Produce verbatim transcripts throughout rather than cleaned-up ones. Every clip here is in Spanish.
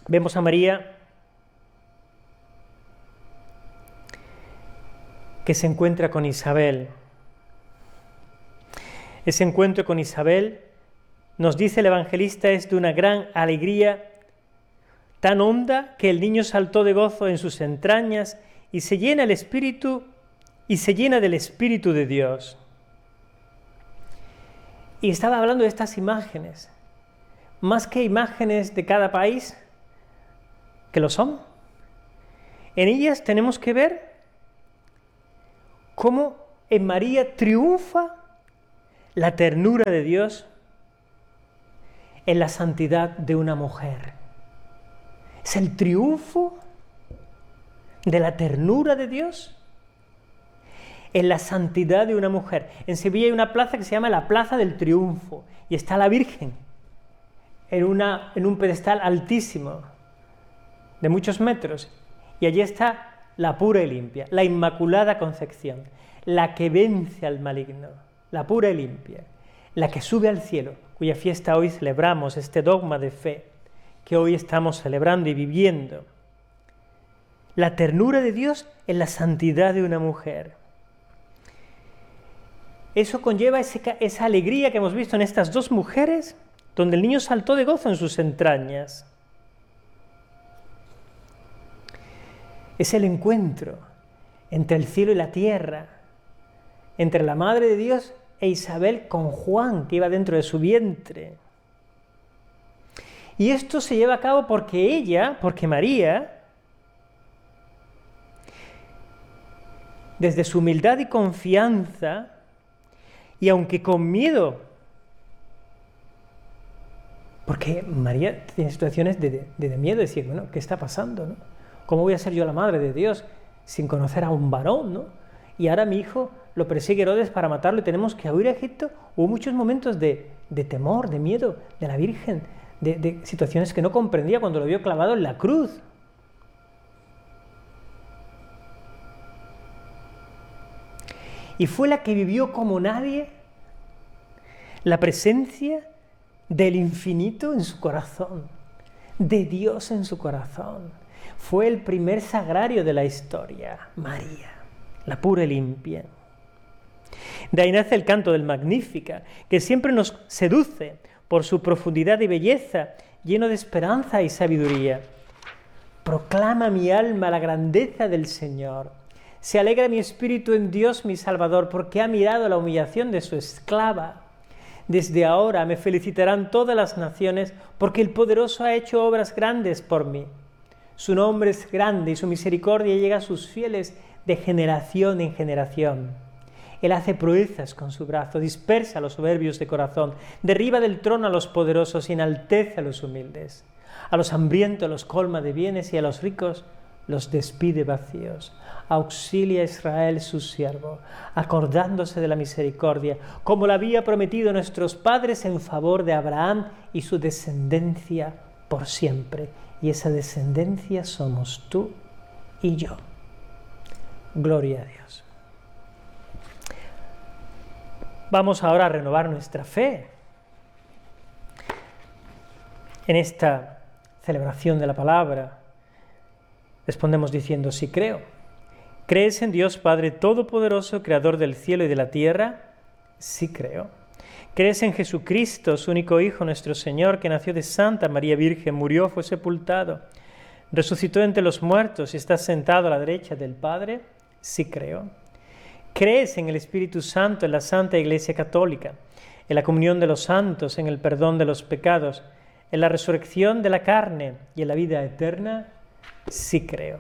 Vemos a María que se encuentra con Isabel. Ese encuentro con Isabel, nos dice el evangelista, es de una gran alegría tan honda que el niño saltó de gozo en sus entrañas y se llena el espíritu y se llena del Espíritu de Dios. Y estaba hablando de estas imágenes, más que imágenes de cada país, que lo son. En ellas tenemos que ver cómo en María triunfa la ternura de Dios en la santidad de una mujer. Es el triunfo de la ternura de Dios en la santidad de una mujer. En Sevilla hay una plaza que se llama la Plaza del Triunfo y está la Virgen en, una, en un pedestal altísimo de muchos metros y allí está la pura y limpia, la Inmaculada Concepción, la que vence al maligno, la pura y limpia, la que sube al cielo, cuya fiesta hoy celebramos, este dogma de fe que hoy estamos celebrando y viviendo. La ternura de Dios en la santidad de una mujer. Eso conlleva ese, esa alegría que hemos visto en estas dos mujeres, donde el niño saltó de gozo en sus entrañas. Es el encuentro entre el cielo y la tierra, entre la Madre de Dios e Isabel con Juan, que iba dentro de su vientre. Y esto se lleva a cabo porque ella, porque María, desde su humildad y confianza, y aunque con miedo, porque María tiene situaciones de, de, de miedo, de decir, bueno, ¿qué está pasando, no? ¿Cómo voy a ser yo la madre de Dios sin conocer a un varón, no? Y ahora mi hijo lo persigue Herodes para matarlo y tenemos que huir a Egipto. Hubo muchos momentos de, de temor, de miedo de la Virgen, de, de situaciones que no comprendía cuando lo vio clavado en la cruz. Y fue la que vivió como nadie la presencia del infinito en su corazón, de Dios en su corazón. Fue el primer sagrario de la historia, María, la pura y limpia. De ahí nace el canto del Magnífica, que siempre nos seduce por su profundidad y belleza, lleno de esperanza y sabiduría. Proclama mi alma la grandeza del Señor. Se alegra mi espíritu en Dios mi Salvador, porque ha mirado la humillación de su esclava. Desde ahora me felicitarán todas las naciones, porque el Poderoso ha hecho obras grandes por mí. Su nombre es grande y su misericordia llega a sus fieles de generación en generación. Él hace proezas con su brazo, dispersa a los soberbios de corazón, derriba del trono a los poderosos y enaltece a los humildes. A los hambrientos los colma de bienes y a los ricos los despide vacíos. Auxilia a Israel su siervo, acordándose de la misericordia, como la había prometido a nuestros padres en favor de Abraham y su descendencia por siempre. Y esa descendencia somos tú y yo. Gloria a Dios. Vamos ahora a renovar nuestra fe en esta celebración de la palabra. Respondemos diciendo, sí creo. ¿Crees en Dios Padre Todopoderoso, Creador del cielo y de la tierra? Sí creo. ¿Crees en Jesucristo, su único Hijo, nuestro Señor, que nació de Santa María Virgen, murió, fue sepultado, resucitó entre los muertos y está sentado a la derecha del Padre? Sí creo. ¿Crees en el Espíritu Santo, en la Santa Iglesia Católica, en la comunión de los santos, en el perdón de los pecados, en la resurrección de la carne y en la vida eterna? Sí creo.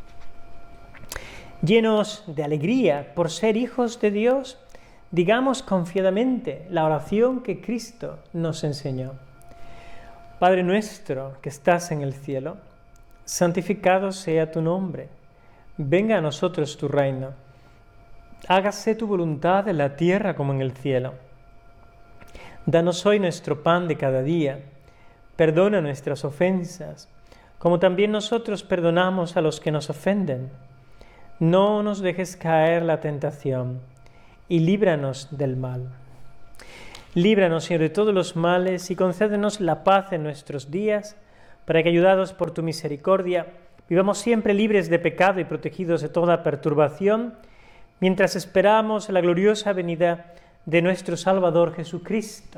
Llenos de alegría por ser hijos de Dios, digamos confiadamente la oración que Cristo nos enseñó. Padre nuestro que estás en el cielo, santificado sea tu nombre. Venga a nosotros tu reino. Hágase tu voluntad en la tierra como en el cielo. Danos hoy nuestro pan de cada día. Perdona nuestras ofensas, como también nosotros perdonamos a los que nos ofenden. No nos dejes caer la tentación y líbranos del mal. Líbranos, Señor, de todos los males y concédenos la paz en nuestros días, para que, ayudados por tu misericordia, vivamos siempre libres de pecado y protegidos de toda perturbación, mientras esperamos la gloriosa venida de nuestro Salvador Jesucristo.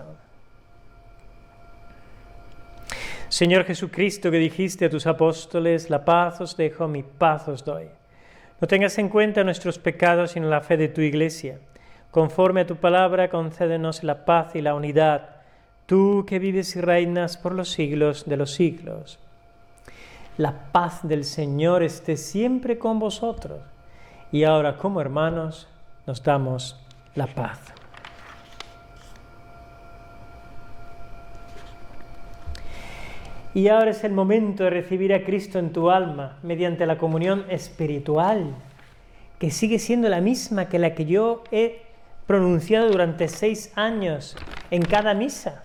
Señor Jesucristo, que dijiste a tus apóstoles: la paz os dejo, mi paz os doy. No tengas en cuenta nuestros pecados, sino la fe de tu Iglesia. Conforme a tu palabra, concédenos la paz y la unidad, tú que vives y reinas por los siglos de los siglos. La paz del Señor esté siempre con vosotros. Y ahora, como hermanos, nos damos la paz. Y ahora es el momento de recibir a Cristo en tu alma mediante la comunión espiritual, que sigue siendo la misma que la que yo he pronunciado durante seis años en cada misa.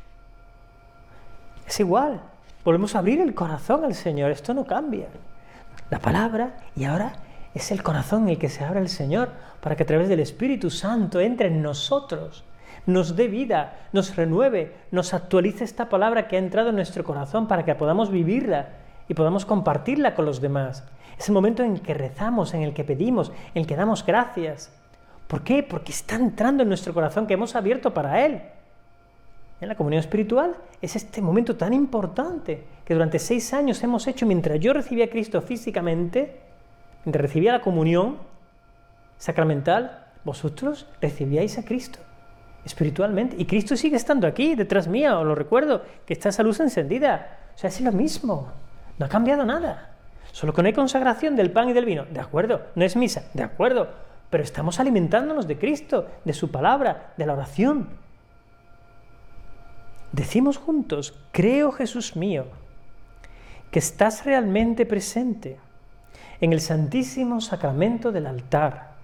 Es igual, volvemos a abrir el corazón al Señor, esto no cambia. La palabra, y ahora es el corazón en el que se abre el Señor, para que a través del Espíritu Santo entre en nosotros, nos dé vida, nos renueve, nos actualice esta palabra que ha entrado en nuestro corazón para que podamos vivirla y podamos compartirla con los demás. Es el momento en que rezamos, en el que pedimos, en el que damos gracias. ¿Por qué? Porque está entrando en nuestro corazón que hemos abierto para Él. En la comunión espiritual es este momento tan importante que durante seis años hemos hecho mientras yo recibía a Cristo físicamente, mientras recibía la comunión sacramental, vosotros recibíais a Cristo espiritualmente. Y Cristo sigue estando aquí, detrás mía, os lo recuerdo, que está esa luz encendida. O sea, es lo mismo, no ha cambiado nada. Solo que no hay consagración del pan y del vino, de acuerdo, no es misa, de acuerdo, pero estamos alimentándonos de Cristo, de su palabra, de la oración. Decimos juntos: creo, Jesús mío, que estás realmente presente en el santísimo sacramento del altar.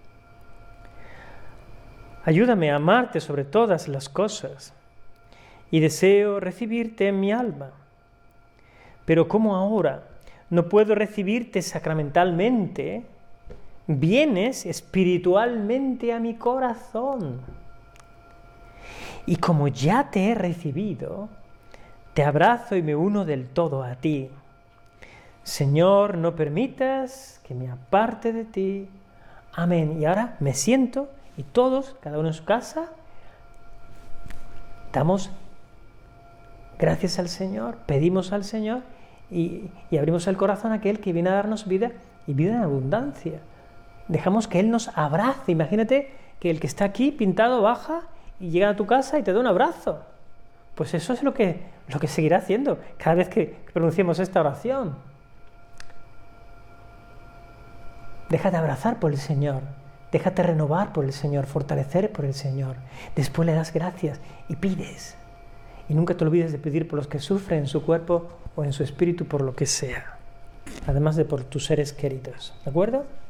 Ayúdame a amarte sobre todas las cosas y deseo recibirte en mi alma. Pero como ahora no puedo recibirte sacramentalmente, vienes espiritualmente a mi corazón. Y como ya te he recibido, te abrazo y me uno del todo a ti. Señor, no permitas que me aparte de ti. Amén. Y ahora me siento y todos, cada uno en su casa, damos gracias al Señor, pedimos al Señor y, y abrimos el corazón a aquel que viene a darnos vida y vida en abundancia. Dejamos que Él nos abrace. Imagínate que el que está aquí pintado baja y llega a tu casa y te da un abrazo. Pues eso es lo que, lo que seguirá haciendo cada vez que pronunciemos esta oración. Déjate abrazar por el Señor, déjate renovar por el Señor, fortalecer por el Señor. Después le das gracias y pides. Y nunca te olvides de pedir por los que sufren en su cuerpo o en su espíritu, por lo que sea. Además de por tus seres queridos. ¿De acuerdo?